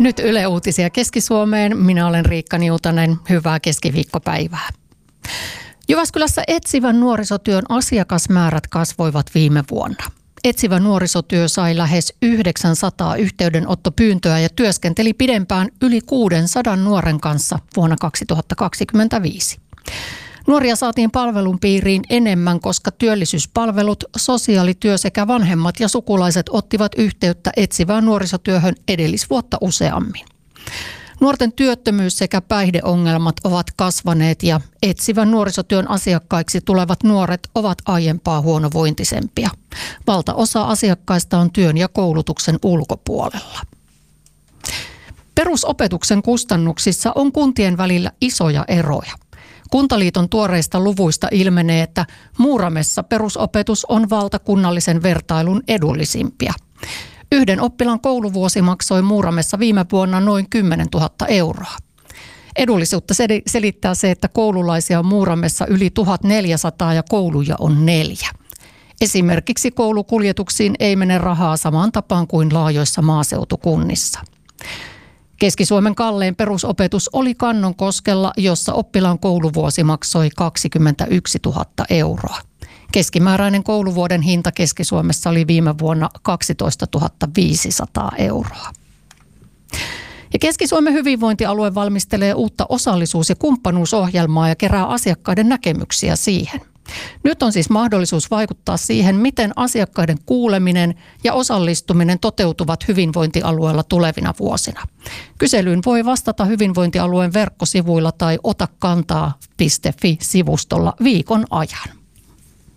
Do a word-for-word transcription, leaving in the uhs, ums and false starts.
Nyt Yle Uutisia Keski-Suomeen. Minä olen Riikka Niutanen. Hyvää keskiviikkopäivää. Jyväskylässä etsivän nuorisotyön asiakasmäärät kasvoivat viime vuonna. Etsivä nuorisotyö sai lähes yhdeksänsataa yhteydenottopyyntöä ja työskenteli pidempään yli kuusisataa nuoren kanssa vuonna kaksituhattakaksikymmentäviisi. Nuoria saatiin palvelun piiriin enemmän, koska työllisyyspalvelut, sosiaalityö sekä vanhemmat ja sukulaiset ottivat yhteyttä etsivään nuorisotyöhön edellisvuotta useammin. Nuorten työttömyys sekä päihdeongelmat ovat kasvaneet ja etsivän nuorisotyön asiakkaiksi tulevat nuoret ovat aiempaa huonovointisempia. Valtaosa asiakkaista on työn ja koulutuksen ulkopuolella. Perusopetuksen kustannuksissa on kuntien välillä isoja eroja. Kuntaliiton tuoreista luvuista ilmenee, että Muuramessa perusopetus on valtakunnallisen vertailun edullisimpia. Yhden oppilaan kouluvuosi maksoi Muuramessa viime vuonna noin kymmenentuhatta euroa. Edullisuutta selittää se, että koululaisia on Muuramessa yli tuhatneljäsataa ja kouluja on neljä. Esimerkiksi koulukuljetuksiin ei mene rahaa samaan tapaan kuin laajoissa maaseutukunnissa. Keski-Suomen kallein perusopetus oli Kannonkoskella, jossa oppilaan kouluvuosi maksoi kaksikymmentäyksituhatta euroa. Keskimääräinen kouluvuoden hinta Keski-Suomessa oli viime vuonna kaksitoistatuhatta viisisataa euroa. Ja Keski-Suomen hyvinvointialue valmistelee uutta osallisuus- ja kumppanuusohjelmaa ja kerää asiakkaiden näkemyksiä siihen. Nyt on siis mahdollisuus vaikuttaa siihen, miten asiakkaiden kuuleminen ja osallistuminen toteutuvat hyvinvointialueella tulevina vuosina. Kyselyyn voi vastata hyvinvointialueen verkkosivuilla tai ota kantaa piste fi-sivustolla viikon ajan.